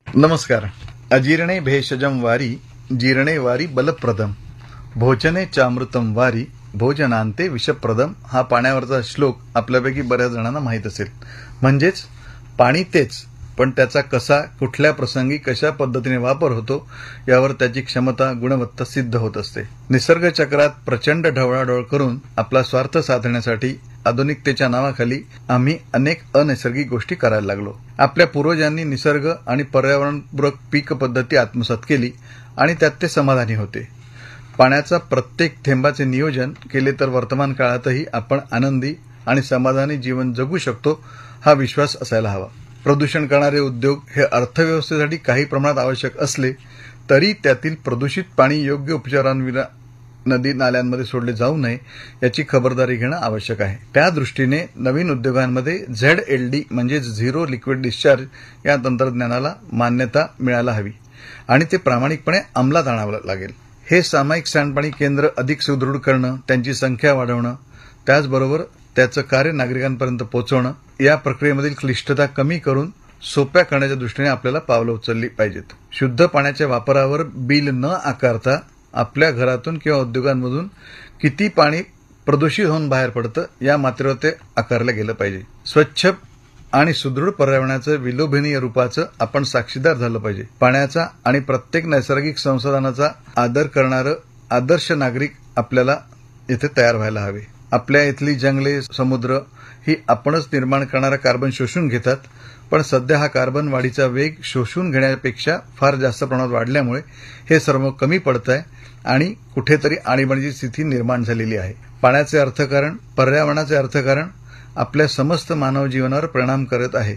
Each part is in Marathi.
नमस्कार. अजीर्णे भेषजम वारी जीर्णे वारी बलप्रदम भोजने चामृतम वारी भोजनांते विषप्रदम हा पाण्यावरचा श्लोक आपल्यापैकी बऱ्याच जणांना माहीत असेल. म्हणजेच पाणी तेच, पण त्याचा कसा कुठल्या प्रसंगी कशा पद्धतीने वापर होतो यावर त्याची क्षमता गुणवत्ता सिद्ध होत असते. निसर्ग चक्रात प्रचंड ढवळाढवळ करून आपला स्वार्थ साधण्यासाठी आधुनिकतेच्या नावाखाली आम्ही अनेक अनैसर्गिक गोष्टी करायला लागलो. आपल्या पूर्वजांनी निसर्ग आणि पर्यावरणपूरक पीक पद्धती आत्मसात केली आणि त्यात ते समाधानी होते. पाण्याचा प्रत्येक थेंबाचे नियोजन केले तर वर्तमान काळातही आपण आनंदी आणि समाधानी जीवन जगू शकतो हा विश्वास असायला हवा. प्रदूषण करणारे उद्योग हे अर्थव्यवस्थेसाठी काही प्रमाणात आवश्यक असले तरी त्यातील प्रदूषित पाणी योग्य उपचारांविना नदी नाल्यांमध्ये सोडले जाऊ नये याची खबरदारी घेणं आवश्यक आहे. त्या दृष्टीने नवीन उद्योगांमध्ये ZLD म्हणजे झिरो लिक्विड डिस्चार्ज या तंत्रज्ञानाला मान्यता मिळायला हवी आणि ते प्रामाणिकपणे अंमलात आणावं लागेल. हे सामायिक सांडपाणी केंद्र अधिक सुदृढ करणं, त्यांची संख्या वाढवणं, त्याचबरोबर त्याचं कार्य नागरिकांपर्यंत पोहोचवणं या प्रक्रियेमधील क्लिष्टता कमी करून सोप्या करण्याच्या दृष्टीने आपल्याला पावलं उचलली पाहिजेत. शुद्ध पाण्याच्या वापरावर बिल न आकारता आपल्या घरातून किंवा उद्योगांमधून किती पाणी प्रदूषित होऊन बाहेर पडतं या मात्रेवर ते आकारलं गेलं पाहिजे. स्वच्छ आणि सुदृढ पर्यावरणाचं विलोभनीय रूपाचं आपण साक्षीदार झालं पाहिजे. पाण्याचा आणि प्रत्येक नैसर्गिक संसाधनाचा आदर करणारं आदर्श नागरिक आपल्याला येथे तयार व्हायला हवे. आपल्या इथली जंगले, समुद्र ही आपणच निर्माण करणारा कार्बन शोषून घेतात, पण सध्या हा कार्बन वाढीचा वेग शोषून घेण्यापेक्षा फार जास्त प्रमाणात वाढल्यामुळे हे सर्व कमी पडत आहे आणि कुठेतरी आणीबाणीची स्थिती निर्माण झालेली आहे. पाण्याचे अर्थकारण, पर्यावरणाचे अर्थकारण आपल्या समस्त मानव जीवनावर परिणाम करत आहे.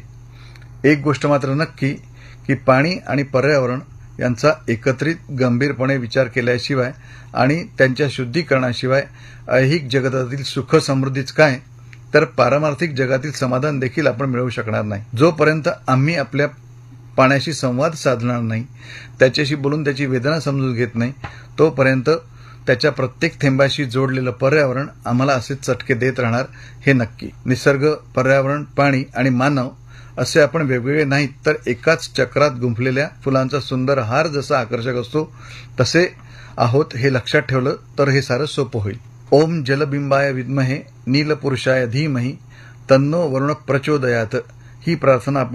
एक गोष्ट मात्र नक्की की पाणी आणि पर्यावरण यांचा एकत्रित गंभीरपणे विचार केल्याशिवाय आणि त्यांच्या शुद्धीकरणाशिवाय ऐहिक जगतातील सुख समृद्धीच काय तर पारमार्थिक जगातील समाधान देखील आपण मिळवू शकणार नाही. जोपर्यंत आम्ही आपल्या पाण्याशी संवाद साधणार नाही, त्याच्याशी बोलून त्याची वेदना समजून घेत नाही, तोपर्यंत त्याच्या प्रत्येक थेंबाशी जोडलेलं पर्यावरण आम्हाला असे चटके देत राहणार हे नक्की. निसर्ग, पर्यावरण, पाणी आणि मानव असे आपण वेगवेगळे नाहीत तर एकाच चक्रात गुंफलेल्या फुलांचा सुंदर हार जसा आकर्षक असतो तसे आहोत हे लक्षात ठेवलं तर हे सारं सोपं होईल. ओम जलबिंबाय विद्महे नीलपुरुषाय धीमहि तन्नो वरुण प्रचोदयात ही प्रार्थना